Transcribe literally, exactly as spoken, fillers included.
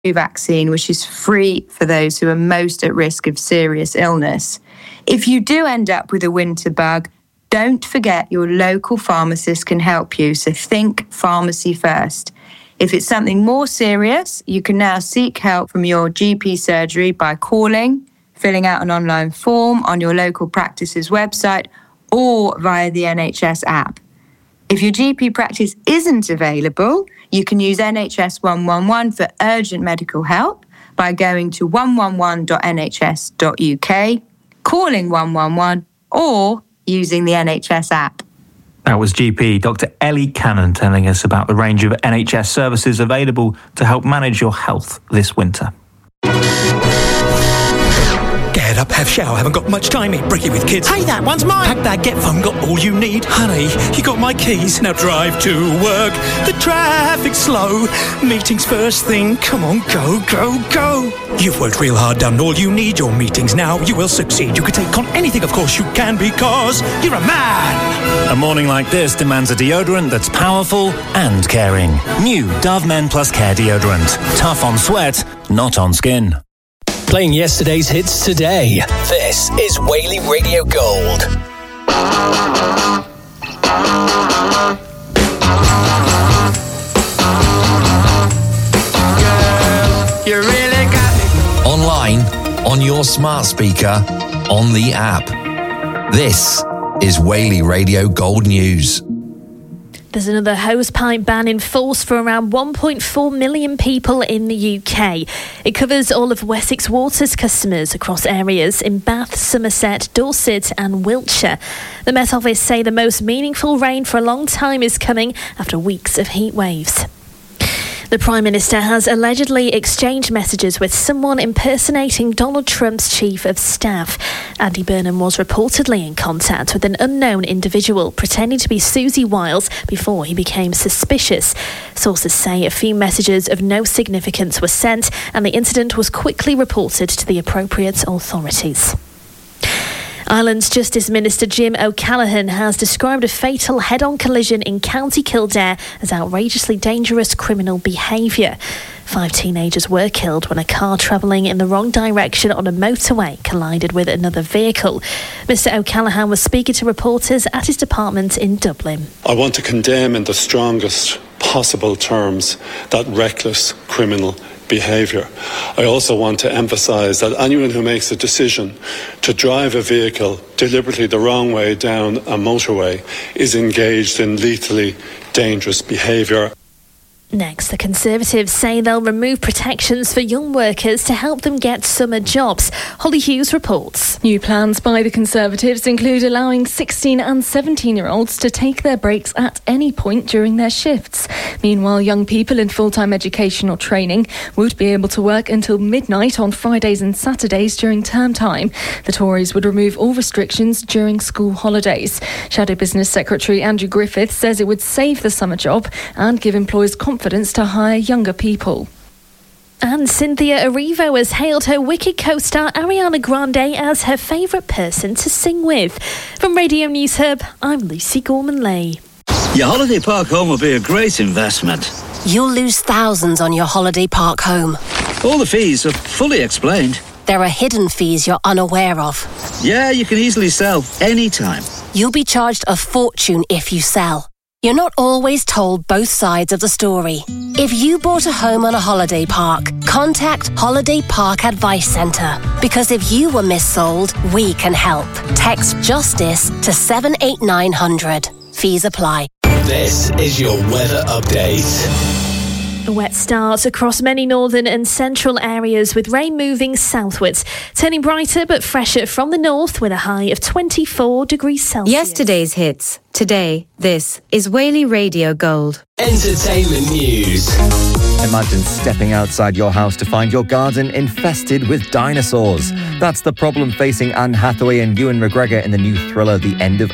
vaccine, which is free for those who are most at risk of serious illness. If you do end up with a winter bug, don't forget your local pharmacist can help you, so think pharmacy first. If it's something more serious, you can now seek help from your G P surgery by calling, filling out an online form on your local practice's website, or via the N H S app. If your G P practice isn't available, you can use N H S one one one for urgent medical help by going to one one one dot n h s dot u k, calling one one one, or using the N H S app. That was G P Doctor Ellie Cannon telling us about the range of N H S services available to help manage your health this winter. Get up, have shower, haven't got much time, eat brekkie with kids. Hey, that one's mine. Pack bag, get phone, got all you need. Honey, you got my keys, now drive to work. The traffic's slow, meeting's first thing, come on, go, go, go. You've worked real hard, done all you need, your meetings now, you will succeed. You can take on anything, of course you can, because you're a man. A morning like this demands a deodorant that's powerful and caring. New Dove Men Plus Care Deodorant. Tough on sweat, not on skin. Playing yesterday's hits today. This is Whaley Radio Gold. Girl, you really got me. Online, on your smart speaker, on the app. This is Whaley Radio Gold News. There's another hosepipe ban in force for around one point four million people in the U K. It covers all of Wessex Water's customers across areas in Bath, Somerset, Dorset and Wiltshire. The Met Office say the most meaningful rain for a long time is coming after weeks of heat waves. The Prime Minister has allegedly exchanged messages with someone impersonating Donald Trump's chief of staff. Andy Burnham was reportedly in contact with an unknown individual pretending to be Susie Wiles before he became suspicious. Sources say a few messages of no significance were sent and the incident was quickly reported to the appropriate authorities. Ireland's Justice Minister Jim O'Callaghan has described a fatal head-on collision in County Kildare as outrageously dangerous criminal behaviour. Five teenagers were killed when a car travelling in the wrong direction on a motorway collided with another vehicle. Mr O'Callaghan was speaking to reporters at his department in Dublin. I want to condemn in the strongest possible terms that reckless criminal behaviour. I also want to emphasise that anyone who makes a decision to drive a vehicle deliberately the wrong way down a motorway is engaged in lethally dangerous behaviour. Next, the Conservatives say they'll remove protections for young workers to help them get summer jobs. Holly Hughes reports. New plans by the Conservatives include allowing sixteen and seventeen-year-olds to take their breaks at any point during their shifts. Meanwhile, young people in full-time education or training would be able to work until midnight on Fridays and Saturdays during term time. The Tories would remove all restrictions during school holidays. Shadow Business Secretary Andrew Griffith says it would save the summer job and give employers confidence to hire younger people. And Cynthia Erivo has hailed her Wicked co-star Ariana Grande as her favourite person to sing with. From Radio News Hub, I'm Lucy Gorman-Leigh. Your holiday park home will be a great investment. You'll lose thousands on your holiday park home. All the fees are fully explained. There are hidden fees you're unaware of. Yeah, you can easily sell anytime. You'll be charged a fortune if you sell. You're not always told both sides of the story. If you bought a home on a holiday park, contact Holiday Park Advice Centre. Because if you were missold, we can help. Text JUSTICE to seven eight nine hundred. Fees apply. This is your weather update. A wet start across many northern and central areas with rain moving southwards. Turning brighter but fresher from the north with a high of twenty-four degrees Celsius. Yesterday's hits. Today, this is Whaley Radio Gold. Entertainment news. Imagine stepping outside your house to find your garden infested with dinosaurs. That's the problem facing Anne Hathaway and Ewan McGregor in the new thriller The End of